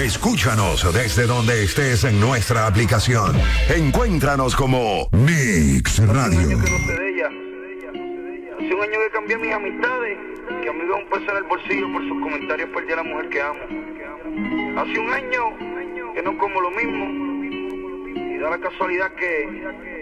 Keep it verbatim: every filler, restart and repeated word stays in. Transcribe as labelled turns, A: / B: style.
A: Escúchanos desde donde estés en nuestra aplicación. Encuéntranos como Mix Radio.
B: Hace un año que no sé de ella. Hace un año que cambié mis amistades. Que amigo es un peso en el bolsillo por sus comentarios perdí a la mujer que amo. Hace un año que no como lo mismo. Y da la casualidad que